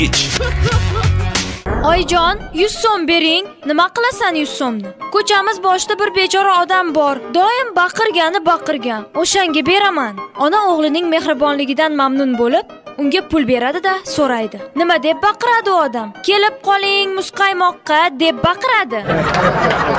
Oyijon, 100 so'm bering. Nima qilasan 100 so'mni? Ko'chamiz boshida bir bechora odam bor. Doim baqirgan. O'shanga beraman. Ona o'g'lining mehribonligidan mamnun bo'lib, unga pul beradi-da, so'raydi. Nima deb baqiradi u odam? Kelib qoling muzqaymoqqa deb baqiradi.